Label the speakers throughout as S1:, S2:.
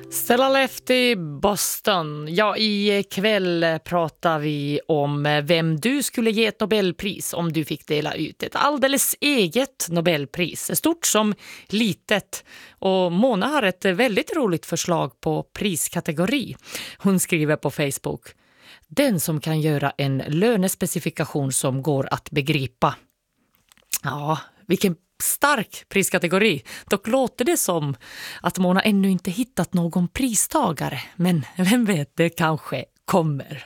S1: Stella Lefty, Boston. Ja, ikväll pratar vi om vem du skulle ge ett Nobelpris om du fick dela ut ett alldeles eget Nobelpris. Stort som litet. Och Mona har ett väldigt roligt förslag på priskategori. Hon skriver på Facebook: den som kan göra en lönespecifikation som går att begripa. Ja, vilken stark priskategori. Dock låter det som att Mona ännu inte hittat någon pristagare. Men vem vet, det kanske kommer.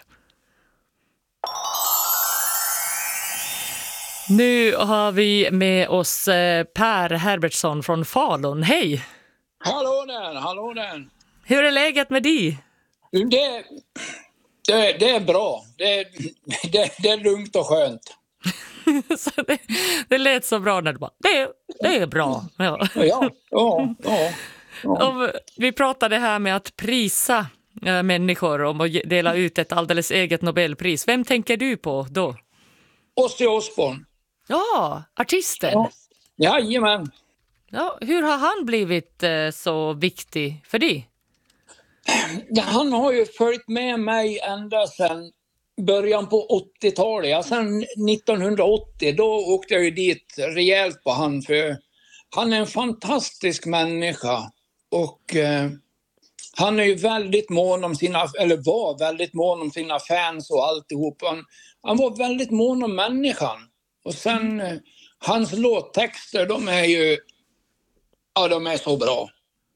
S1: Nu har vi med oss Per Herbertsson från Falun. Hej!
S2: Hallå där.
S1: Hur är läget med dig?
S2: Det är bra. Det är lugnt och skönt.
S1: Så det lät så bra när du bara, det är bra. Ja.
S2: Ja.
S1: Vi pratade här med att prisa människor om att dela ut ett alldeles eget Nobelpris. Vem tänker du på då?
S2: Ozzy Osbourne.
S1: Ja, artisten.
S2: Ja. Jajamän.
S1: Ja, hur har han blivit så viktig för dig?
S2: Ja, han har ju följt med mig ända sedan början på 80-talet. Ja, sen 1980 då åkte jag ju dit rejält på han, för han är en fantastisk människa och han är ju väldigt mån om var väldigt mån om sina fans och alltihop. Han var väldigt mån om människan. Och sen hans låttexter, de är så bra.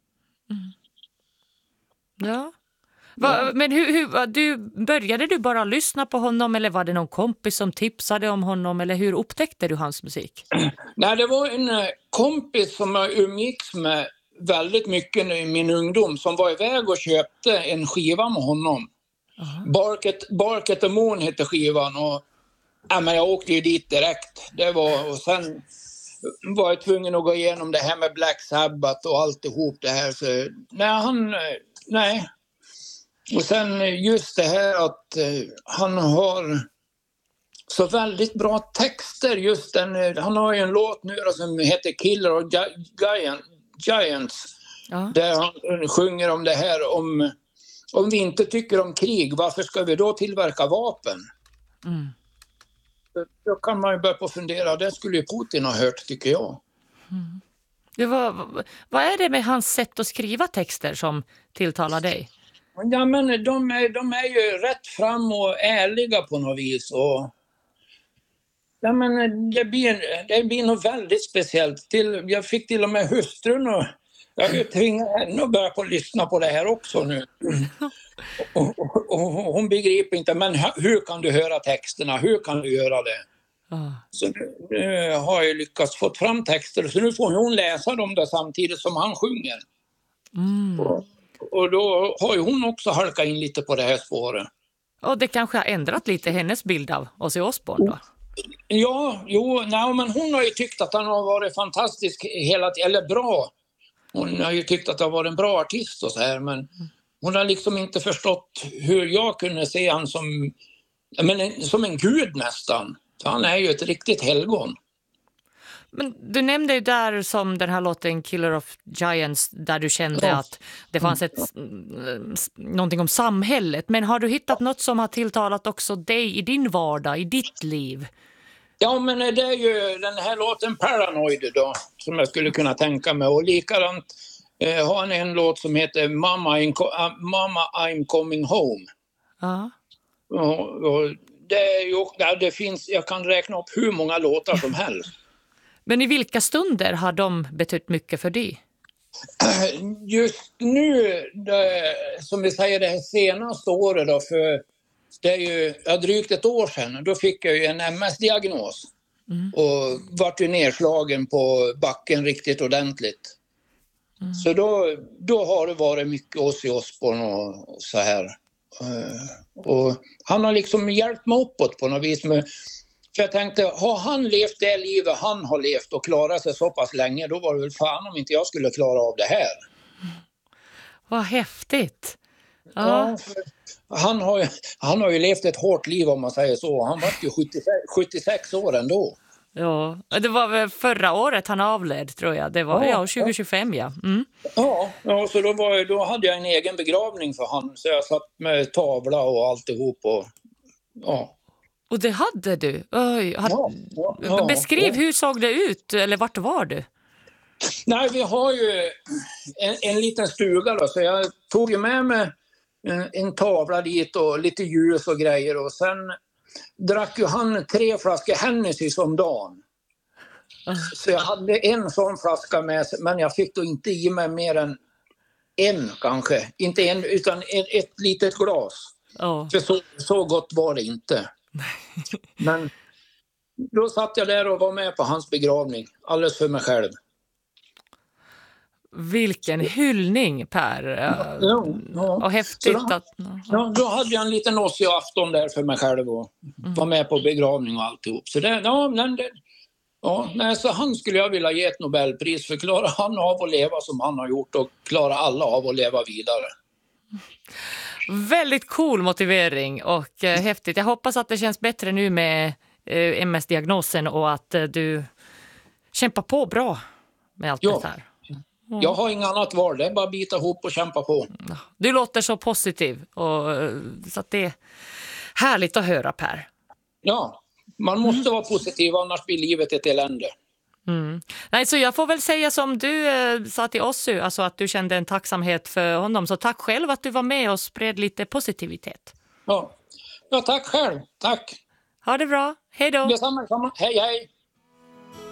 S1: Ja. Men började du bara lyssna på honom, eller var det någon kompis som tipsade om honom, eller hur upptäckte du hans musik?
S2: Nej, det var en kompis som jag umgicks med väldigt mycket i min ungdom, som var iväg och köpte en skiva med honom. Bark at the Moon hette skivan, och men jag åkte ju dit direkt. Och sen var jag tvungen att gå igenom det här med Black Sabbath och alltihop det här. Så, nej. Och sen just det här att han har så väldigt bra texter. Han har ju en låt nu som heter Killer of Giants. Ja. Där han sjunger om det här, om vi inte tycker om krig, varför ska vi då tillverka vapen? Då kan man ju börja på fundera, det skulle ju Putin ha hört, tycker jag.
S1: Vad är det med hans sätt att skriva texter som tilltalar dig?
S2: Ja, men de är ju rätt fram och ärliga på något vis. Och, ja, men det blir något väldigt speciellt. Jag fick till och med hustrun, och jag tvingade henne att börja på att lyssna på det här också nu. Och hon begriper inte, men hur kan du höra texterna? Hur kan du göra det? Så nu har jag lyckats få fram texter, så nu får hon läsa dem där samtidigt som han sjunger. Och då har ju hon också halkat in lite på det här spåret.
S1: Och det kanske har ändrat lite hennes bild av Ozzy Osbourne då?
S2: Men hon har ju tyckt att han har varit fantastisk eller bra. Hon har ju tyckt att han var en bra artist och så här, men hon har liksom inte förstått hur jag kunde se han som en gud nästan. Så han är ju ett riktigt helgon.
S1: Men du nämnde ju där som den här låten Killer of Giants, där du kände att det fanns någonting om samhället. Men har du hittat något som har tilltalat också dig i din vardag, i ditt liv?
S2: Ja, men det är ju den här låten Paranoid då, som jag skulle kunna tänka mig. Och likadant har han en låt som heter Mama I'm coming home.
S1: Ja.
S2: Och det finns, jag kan räkna upp hur många låtar som helst.
S1: Men i vilka stunder har de betytt mycket för dig?
S2: Just nu, som vi säger, det här senaste året då, för det är ju drygt ett år sedan, då fick jag ju en MS-diagnos och vart ju nedslagen på backen riktigt ordentligt. Så då har det varit mycket Ozzy Osbourne och så här. Och han har liksom hjälpt mig uppåt på något vis. För jag tänkte, har han levt det livet han har levt och klarat sig så pass länge, då var det väl fan om inte jag skulle klara av det här.
S1: Vad häftigt.
S2: Ja, han har ju levt ett hårt liv, om man säger så. Han var ju 76 år ändå.
S1: Ja, det var väl förra året han avled, tror jag. Det var 2025, ja. Mm.
S2: Ja, så då hade jag en egen begravning för han. Så jag satt med tavla och alltihop.
S1: Och det hade du? Oj, beskriv, hur såg det ut? Eller vart var du?
S2: Nej, vi har ju en liten stuga då, så jag tog ju med mig en tavla dit och lite ljus och grejer. Och sen drack ju han 3 flaskor Hennessy om dagen. Så jag hade en sån flaska med, men jag fick då inte i mig mer än en kanske. Inte en, utan ett litet glas. För så gott var det inte. Men då satt jag där och var med på hans begravning. Alldeles för mig själv.
S1: Vilken hyllning, Per. Och häftigt att...
S2: Ja, då hade jag en liten Ossi-afton där för mig själv och var med på begravning och alltihop. Så så han skulle jag vilja ge ett Nobelpris, för klarar han av att leva som han har gjort och klarar alla av att leva vidare.
S1: Väldigt cool motivering och häftigt. Jag hoppas att det känns bättre nu med MS-diagnosen och att du kämpar på bra med allt det här.
S2: Jag har inget annat val, det är bara att bita ihop och kämpa på.
S1: Du låter så positiv, så att det är härligt att höra, Per.
S2: Ja, man måste vara positiv, annars blir livet ett elände.
S1: Nej, så jag får väl säga som du sa till oss, alltså att du kände en tacksamhet för honom. Så tack själv att du var med och spred lite positivitet.
S2: Ja, tack själv. Tack.
S1: Ha det bra. Hej då.
S2: Detsamma. Hej, hej.